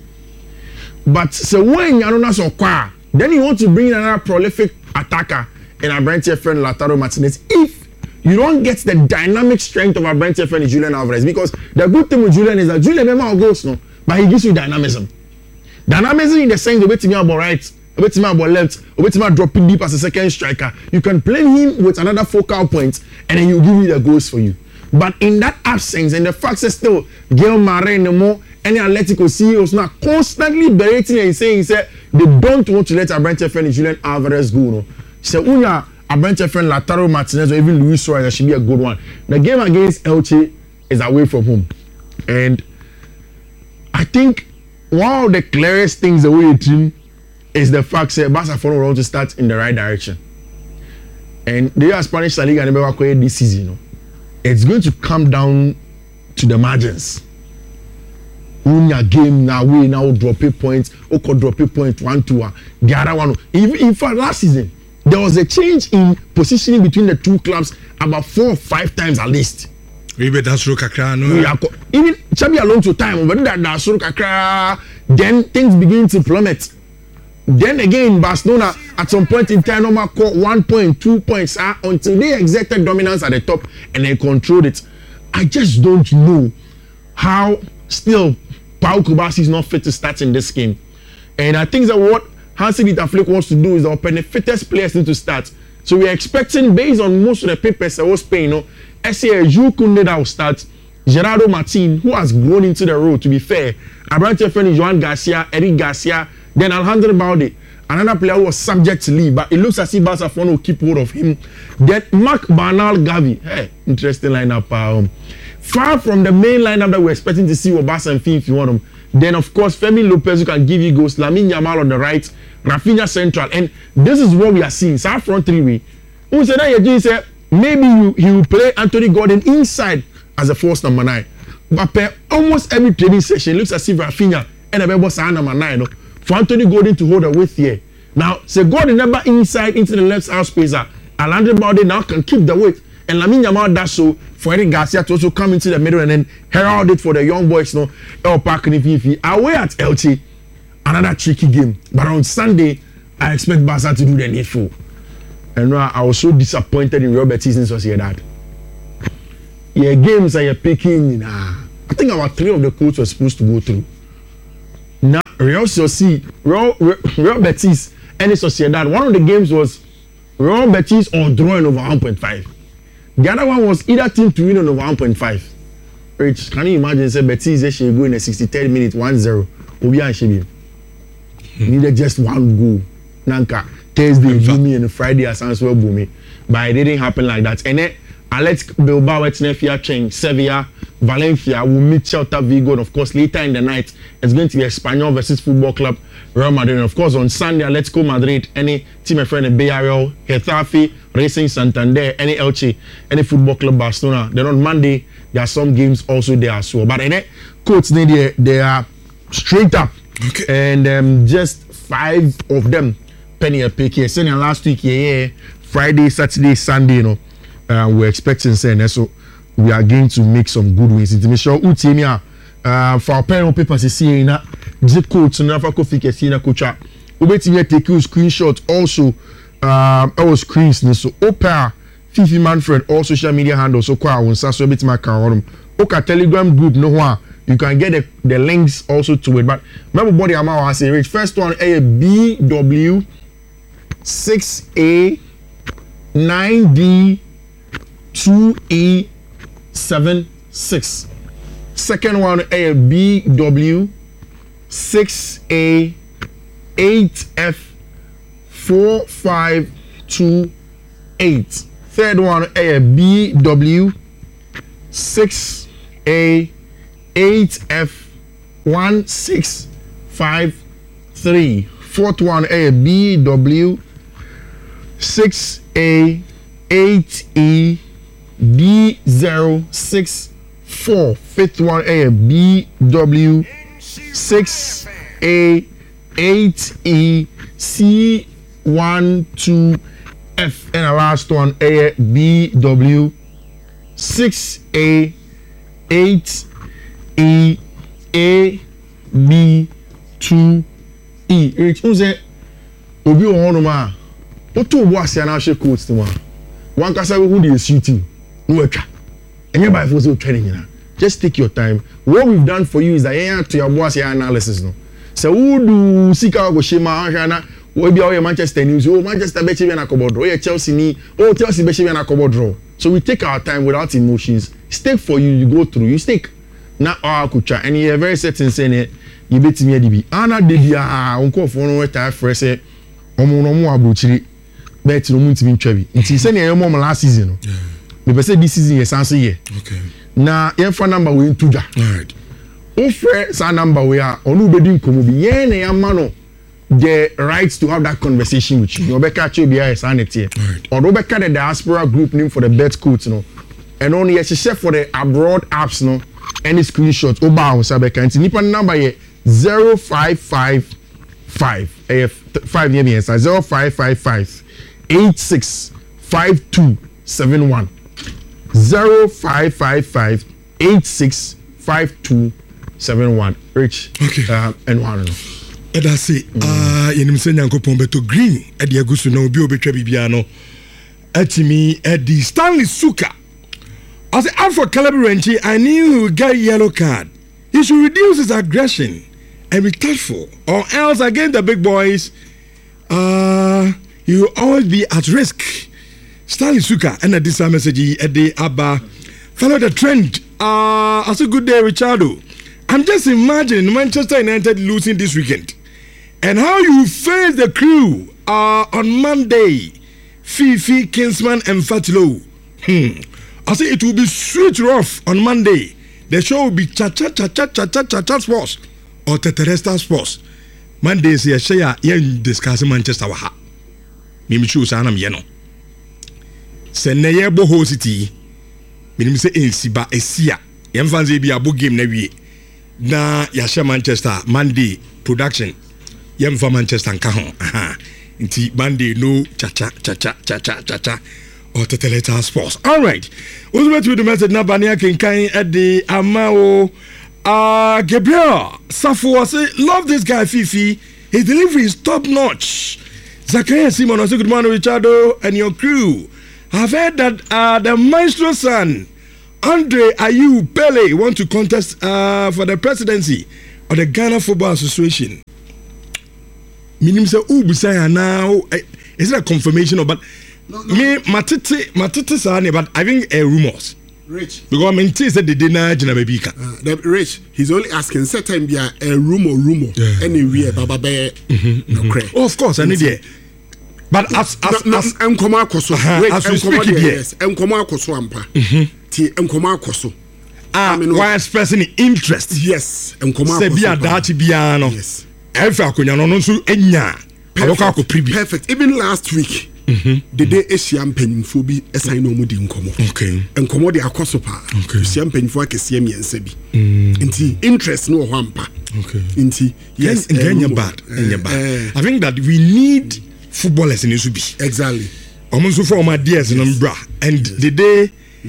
But so when you don't so quiet, then you want to bring in another prolific attacker in our bright friend Lautaro Martinez. If you don't get the dynamic strength of our branch friend Julian Alvarez, because the good thing with Julian is that Julian never goes, no, but he gives you dynamism. Dynamism in the sense of waiting about right, waiting about left, waiting about dropping deep as a second striker. You can play him with another focal point, and then he'll give you the goals for you. But in that absence, and the fact that still Gail Mare no more, any Atletico C E Os now constantly berating and saying, say they don't want to let our branch friend Julian Alvarez go. No, so Unya. A bench friend Lautaro Martinez or even Luis Suarez should be a good one. The game against Elche is away from home. And I think one of the clearest things away the team is the fact that Barcelona want to start in the right direction. And the Spanish La Liga never quite this season. You know, it's going to come down to the margins. Win your game now, we now drop a point, or could drop a point one two. The other one, even in fact last season. There was a change in positioning between the two clubs about four or five times at least. Even Xabi Alonso time, but that then things begin to plummet. Then again, Barcelona at some point in time, normal caught one point, two points uh, until they exerted dominance at the top and they controlled it. I just don't know how still Pau Kubasi is not fit to start in this game. And I think that what Hansi Dieter Flick wants to do is open the fittest players need to start. So we're expecting, based on most of the papers that was paying, you know, S A Jules Koundé that will start, Gerardo Martin, who has grown into the role, to be fair, Abrante friend Joan Garcia, Eric Garcia, then Alejandro Balde, another player who was subject to leave, but it looks as if Barcelona will keep hold of him. Then Marc Bernal Gavi, hey, interesting lineup. Um, far from the main lineup that we're expecting to see with Barca and Fee if you want them. Then, of course, Femi Lopez, who can give you goals. Lamine Yamal on the right. Rafinha central. And this is what we are seeing. So, our front three-way. Who said that? You said maybe you, he will play Anthony Gordon inside as a force number nine. But per almost every training session, it looks as if Rafinha and a member sign number nine. No? For Anthony Gordon to hold the width here. Now, say Gordon never inside into the left half space. Alejandro Balde now can keep the width. And Lamine Yamal does so for Eric Garcia to also come into the middle and then herald it for the young boys, no, El Park and Fifi. Away at Elche, another tricky game. But on Sunday, I expect Barca to do the needful. And uh, I was so disappointed in Real Betis in Sociedad. Yeah, games that you're picking, nah. I think about three of the coaches were supposed to go through. Now, Real Sociedad, Real, Real, Real Betis and Sociedad, one of the games was Real Betis or drawing over one point five. The other one was either team to win on over one point five. Rich, can you imagine, say Betis should go in the sixty-third minute one zero. Obi and Shebi. Needed just one goal. Nanka, Thursday, Boomy, and Friday, as well, Boomy. But it didn't happen like that. And then, Alex Bilbao, Etnefia, Cheng, Sevilla, Valencia will meet Celta Vigo. And of course, later in the night, it's going to be Espanyol versus Football Club Real Madrid. And of course, on Sunday, Atletico Madrid, any team of friend, Villarreal, Getafe, Racing Santander, any Elche, any Football Club Barcelona. Then on Monday, there are some games also there as well. But in that, coach, they, they are straight up. Okay. And um, just five of them, penny a pick here. Saying last week, yeah, yeah, Friday, Saturday, Sunday, you know. Uh, we're expecting saying so we are going to make some good wins. Into Michelle Utimia, uh, for our pen on paper, see na the coach na for coffee can see na coach. We wait to take you screenshot also. Um, our screens so Opera, Fifi Manfred, all social media handles so kwa on so bit my car Oka Telegram group no one. You can get the, the links also to it. But remember body amount I say rich. First one A B W six A nine D two E seven six. Second one A B W six A eight F four five two eight. Third one A B W six A eight F one six five three. Fourth one A B W six A eight E D zero six four. Fifth one A B W six A eight E C one two F. And the last one A B W six A eight E A B two E. It was a Obi Onoma. What two was an actual coach to one? One can say who do you shooting? No, and by force of training. Just take your time. What we've done for you is that yeah, to your boss your analysis. No, so who do seek out Goshima Hana? What be our Manchester news? Oh, Manchester Bechi and a cupboard draw. Chelsea ni. Oh, Chelsea Bechi and a cupboard draw. So we take our time without emotions. Stake for you, you go through. You stake. Now our kucha and you are very certain saying it. You bet me a D B. Anna Dedia, uncle for no time for say, Omo no abuchiri. Bet no mun to be trebi. Nti say na mom last season. Yeah. Me say this season yes answer here. Okay. Na your phone number we into ja. All right. O frɛ sa number we are onu bedi nkomo bi. Yen na yama no the rights to have that conversation with you. You be catch you be yes anete. Or do be catch the diaspora group name for the bet coach no. And only yes chef for the abroad apps no. Any screenshot oba on sabeka. Nti nipa number here zero five five five. Eh five year yes zero five five five. Eight six five two seven one zero five five five eight six five two seven one. Rich. Okay. Uh, and one. And I say, ah, you know, saying Uncle Pombeto Green at the Augusto no Bio Betrabiano at me at the Stanley Suka. As the Alpha Calabarenchi, I knew he would get a yellow card. He should reduce his aggression and be thoughtful, or else against the big boys, uh. You will always be at risk. Stanley Suka and at this message at the Abba. Follow the trend. Uh, as a good day, Richardo. I'm just imagining Manchester United losing this weekend. And how you face the crew uh, on Monday. Fifi, Kinsman, and Fatilo. Hmm. I say it will be sweet rough on Monday. The show will be cha cha cha cha cha cha cha cha sports or Teteresta sports. Monday is a share yen discussing Manchester Waha. Mimi chu sana miyeno. Se ne ye bo ho city. Mimi se ensiba esia. Yem fanze bi abo game na wie. Na ya share Manchester Monday production. Yem fa Manchester nka ho. Aha. Nti Monday no cha cha cha cha cha cha cha cha. Or Teteleta Sports. All right. What's about with the message na bania kenkan at the Amao uh Gabriel Safo say love this guy Fifi. His delivery is top notch. Zakaria Simon also good morning, Richardo and your crew. I've heard that uh, the maestro son, Andre Ayew Pele, want to contest uh, for the presidency of the Ghana Football Association. Meaning, say, who beside now? Is it a confirmation or but no, no. me, matete, matete, sani, but I think a rumors. Rich. Because I mean, say the dinner, Jina Babika. The Rich, he's only asking, certain be a rumor, rumor, yeah. anywhere, Baba Bear, no crack. Oh, of course, I need it. But as as no, as Nkoma Koso, as we speak here, yes, Nkoma Koso ampa. Ti Nkoma Koso. Ah, why expressing interest? Yes, Nkoma Koso. Se bia dachi bia no. Yes. Efa akonya no no so enya. Aboka ko pribi. Perfect. Even last week, mm-hmm. the day Asian penfo bi assign no mu di nkomo. Okay. Nkomo de akoso pa. Okay. Asian penfo akese miensa bi. Nti interest no ho ampa. Okay. Nti yes, enya bad, enya bad. I think that we need footballers in Isubi. Exactly. Almost for my dears and umbra. And the day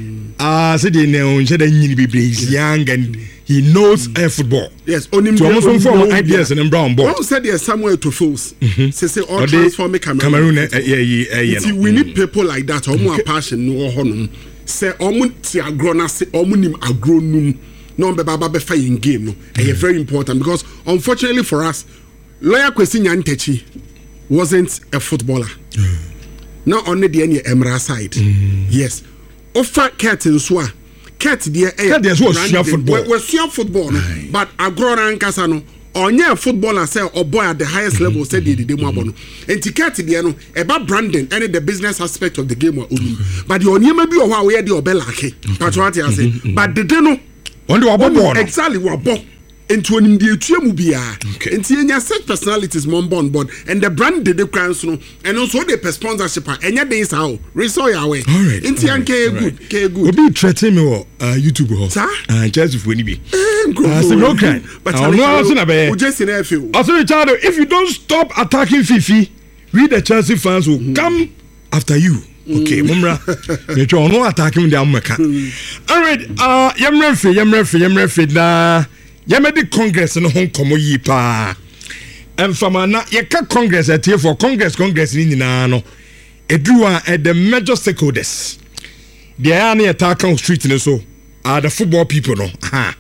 ah said they know he's young and he knows mm. uh, football. Yes, on him. So almost for my ideas and brown ball. I said there's somewhere to fools. Say say all transform Cameroon. Cameroon, uh, yeah, yeah, yeah. See, we need people like that. Omo passion no honum. Say omo ti agro na say omo nim agro num. No be baba be fa in game no. And it's very important because unfortunately for us, Lawyer Kwesi Nyantechi wasn't a footballer. Mm. Not only the any Emra side. Mm. Yes. Offer curtain swa. Cat dear eh was football. Was football. No? But agro ran kasano. Onye footballer say or boy at the highest mm-hmm. level said the demo abono. And ticket the no about branding any the business aspect of the game were only. But the onye maybe or where the obelake. That's what I say. But the deno on the exactly what ball. Into an India Mubia, and see any such personalities Mombon board and the brand did the crowns no, and also the sponsorship and your days how resoy away. All right, into right, K good, right. K good. We'll be threatening me uh, YouTube, sir. Uh, just if we need be. That's a no crime. But I know just in a few. Also, Richard, if you don't stop attacking Fifi, we the Chelsea fans will mm. come after you. Okay, Mumra, you're no attacking the America. All right, uh, Yam Refi, Yam Refi, Yam Refi, na. Yamedi Congress no hon komo yi pa. Emfama na yeka Congress etie for Congress Congress ni nyina no. Edruwa at the major stakeholders. They are near Tarkan Street no so. Ah the football people no. Aha.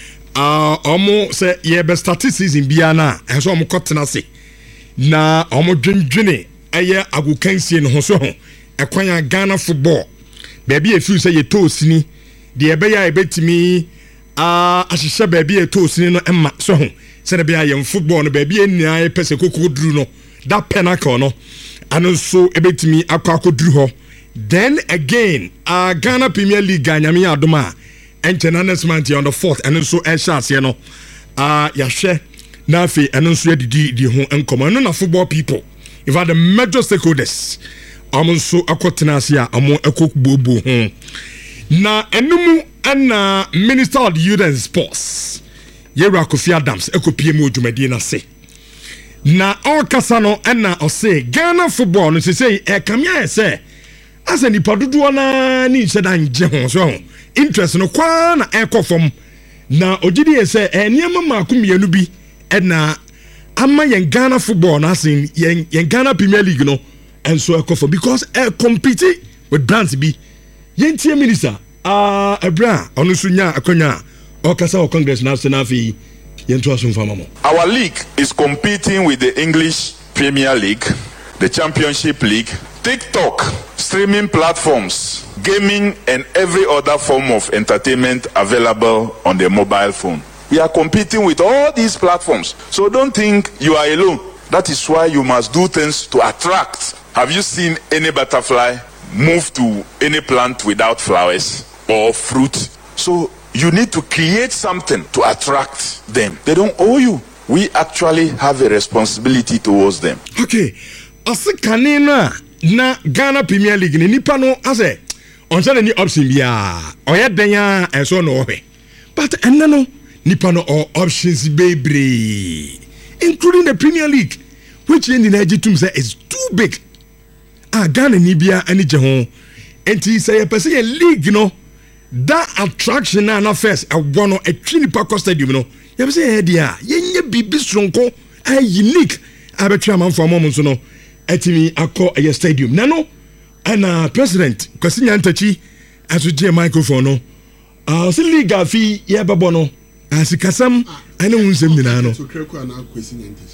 Ah omo say ye be start season bia na enso omo kotena se. Na omo dwendwene eye agukansie no ho so ho. Ekwanya Ghana football. Baby e feel say ye to sini. De ebe ya ebetimi ah ahihye baby e to sini no emma so ho. Se be ya football no baby enia e pese kokoduru no. That penacle no. Ano so ebetimi akwa akoduru ho. Then again, uh, Ghana Premier League Ganyami Adoma and next month on the fourth and so air shots, you know. Uh Yashe Nafi and also the the home and common no football people. If I the major stakeholders, I'm so akotenasia among a cook bobo home. Na enumu and uh, Minister of the Youth and Sports. Yera Kofi Adams, Eko P M O Jumedina say. Na all Kasano and na or say Ghana football no say e kamia say. As any padudu na ni said anje ho so interest no kwa na e from na ogidi e say eniema maku mienu bi e na ama yen Ghana football na sin yen yen Ghana Premier League no and so e from because e compete with brands bi yen tie minister ah ebra onu sunya akonya o kasa o Congress national fi yen to aso mfama mo. Our league is competing with the English Premier League, the Championship League, TikTok, streaming platforms, gaming, and every other form of entertainment available on the mobile phone. We are competing with all these platforms. So don't think you are alone. That is why you must do things to attract. Have you seen any butterfly move to any plant without flowers or fruit? So you need to create something to attract them. They don't owe you. We actually have a responsibility towards them. Okay. Asikanina na Ghana Premier League ni nipa no ase onse ni option bia oye denya enso no hwe but enna no nipa no all options bebre including the Premier League which in the Nigeria say is too big. Ah Ghana ni bia ani je ho enti say e pese league no that attraction na na first e wo no etwi nipa ko stadium no ye pese e dia ye nye bibi stronko a unique abetwa manfo amom so no ɛtumi akɔ ɛyɛ stadium nano ɛna president Kwasi Nyantakyi aso gye microphone no ah ɔsɛ league afi yɛbɛbɔ no asikasɛm ɛne wo nsɛm nyinaa no